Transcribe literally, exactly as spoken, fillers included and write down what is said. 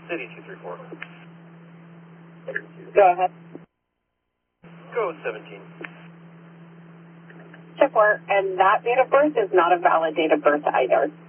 City two three four. Go ahead. Go seventeen. Check four, and that date of birth is not a valid date of birth either.